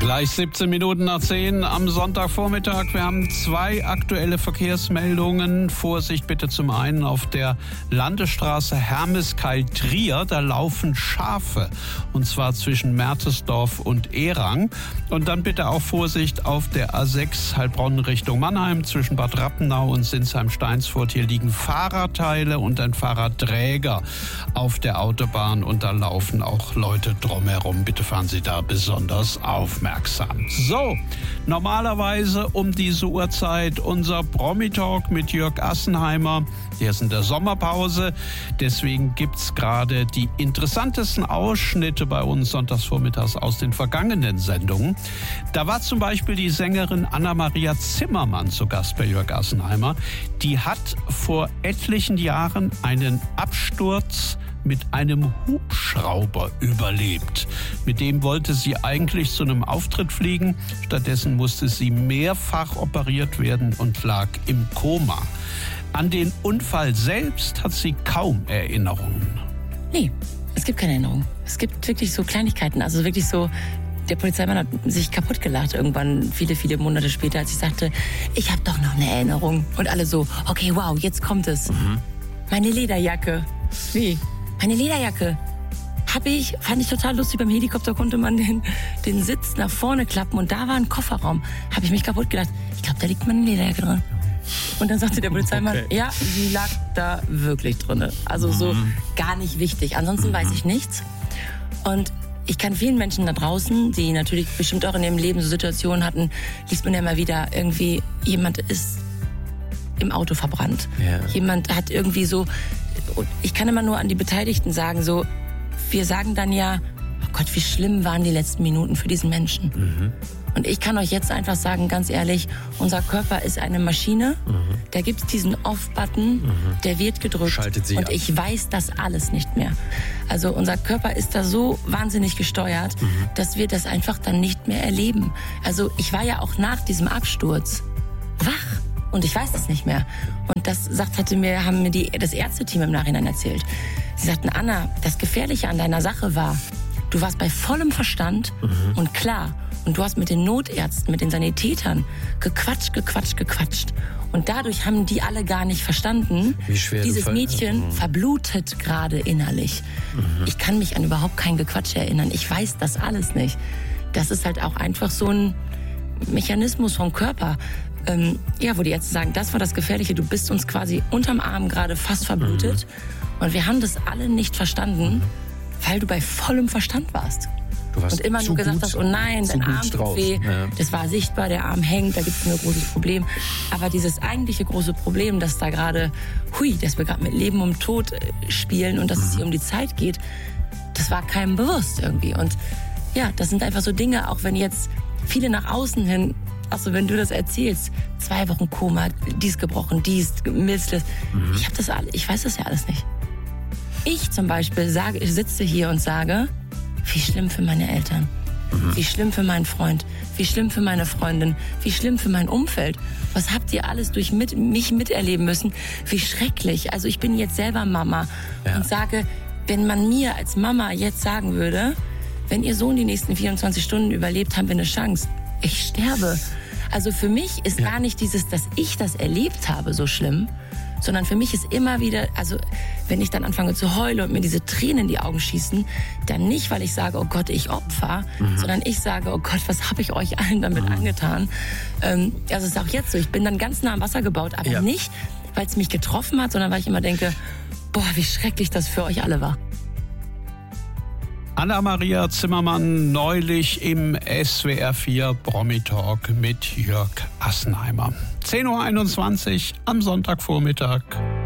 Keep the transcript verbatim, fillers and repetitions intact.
Gleich siebzehn Minuten nach zehn am Sonntagvormittag. Wir haben zwei aktuelle Verkehrsmeldungen. Vorsicht bitte zum einen auf der Landesstraße Hermeskeil-Trier. Da laufen Schafe, und zwar zwischen Mertesdorf und Erang. Und dann bitte auch Vorsicht auf der A sechs Heilbronn Richtung Mannheim zwischen Bad Rappenau und Sinsheim-Steinsfurt. Hier liegen Fahrradteile und ein Fahrradträger auf der Autobahn und da laufen auch Leute drumherum. Bitte fahren Sie da besonders aufmerksam. So, normalerweise um diese Uhrzeit unser Promi-Talk mit Jörg Assenheimer. Der ist in der Sommerpause, deswegen gibt's gerade die interessantesten Ausschnitte bei uns sonntagsvormittags aus den vergangenen Sendungen. Da war zum Beispiel die Sängerin Anna-Maria Zimmermann zu Gast bei Jörg Assenheimer. Die hat vor etlichen Jahren einen Absturz mit einem Hubschrauber überlebt. Mit dem wollte sie eigentlich zu einem Auftritt fliegen. Stattdessen musste sie mehrfach operiert werden und lag im Koma. An den Unfall selbst hat sie kaum Erinnerungen. Nee, es gibt keine Erinnerung. Es gibt wirklich so Kleinigkeiten. Also wirklich so, der Polizeimann hat sich kaputt gelacht irgendwann, viele, viele Monate später, als ich sagte, ich habe doch noch eine Erinnerung. Und alle so, okay, wow, jetzt kommt es. Mhm. Meine Lederjacke. Wie? Meine Lederjacke. Hab ich, fand ich total lustig. Beim Helikopter konnte man den, den Sitz nach vorne klappen und da war ein Kofferraum. Habe ich mich kaputt gedacht. Ich glaube, da liegt meine Lederjacke drin. Und dann sagte der Polizeimann, okay, ja, sie lag da wirklich drin. Also so gar nicht wichtig. Ansonsten weiß ich nichts. Und ich kann vielen Menschen da draußen, die natürlich bestimmt auch in ihrem Leben so Situationen hatten, liest man ja immer wieder, irgendwie jemand ist im Auto verbrannt. Ja. Jemand hat irgendwie so, ich kann immer nur an die Beteiligten sagen, so, wir sagen dann ja, oh Gott, wie schlimm waren die letzten Minuten für diesen Menschen. Mhm. Und ich kann euch jetzt einfach sagen, ganz ehrlich, unser Körper ist eine Maschine, mhm. da gibt's diesen Off-Button, mhm. der wird gedrückt. Schaltet sie und ab. Ich weiß das alles nicht mehr. Also unser Körper ist da so wahnsinnig gesteuert, mhm. dass wir das einfach dann nicht mehr erleben. Also ich war ja auch nach diesem Absturz wach. Und ich weiß das nicht mehr. Und das sagt, hatte mir, haben mir die, das Ärzteteam im Nachhinein erzählt. Sie sagten, Anna, das Gefährliche an deiner Sache war, du warst bei vollem Verstand mhm. und klar. Und du hast mit den Notärzten, mit den Sanitätern gequatscht, gequatscht, gequatscht. Und dadurch haben die alle gar nicht verstanden, wie schwer dieses Mädchen mhm. verblutet gerade innerlich. Mhm. Ich kann mich an überhaupt kein Gequatsch erinnern. Ich weiß das alles nicht. Das ist halt auch einfach so ein Mechanismus vom Körper. Ähm, ja, wo die Ärzte sagen, das war das Gefährliche, du bist uns quasi unterm Arm gerade fast verblutet. Mhm. Und wir haben das alle nicht verstanden, weil du bei vollem Verstand warst. Du warst und immer nur gesagt hast, oh nein, dein Arm tut weh. Ja. Das war sichtbar, der Arm hängt, da gibt es ein großes Problem. Aber dieses eigentliche große Problem, dass da gerade, hui, dass wir gerade mit Leben und Tod spielen und dass mhm. es hier um die Zeit geht, das war keinem bewusst irgendwie. Und ja, das sind einfach so Dinge, auch wenn jetzt viele nach außen hin, also wenn du das erzählst, zwei Wochen Koma, dies gebrochen, dies, Milzles, mhm. ich hab das alle, ich weiß das ja alles nicht. Ich zum Beispiel sage, ich sitze hier und sage, wie schlimm für meine Eltern, mhm. wie schlimm für meinen Freund, wie schlimm für meine Freundin, wie schlimm für mein Umfeld. Was habt ihr alles durch mit, mich miterleben müssen? Wie schrecklich. Also ich bin jetzt selber Mama ja. und sage, wenn man mir als Mama jetzt sagen würde, wenn ihr Sohn die nächsten vierundzwanzig Stunden überlebt, haben wir eine Chance. Ich sterbe. Also für mich ist ja. gar nicht dieses, dass ich das erlebt habe, so schlimm, sondern für mich ist immer wieder, also wenn ich dann anfange zu heulen und mir diese Tränen in die Augen schießen, dann nicht, weil ich sage, oh Gott, ich Opfer, mhm. sondern ich sage, oh Gott, was habe ich euch allen damit mhm. angetan? Ähm, also es ist auch jetzt so, ich bin dann ganz nah am Wasser gebaut, aber ja. nicht, weil es mich getroffen hat, sondern weil ich immer denke, boah, wie schrecklich das für euch alle war. Anna-Maria Zimmermann neulich im S W R vier Promi-Talk mit Jörg Assenheimer. zehn Uhr einundzwanzig am Sonntagvormittag.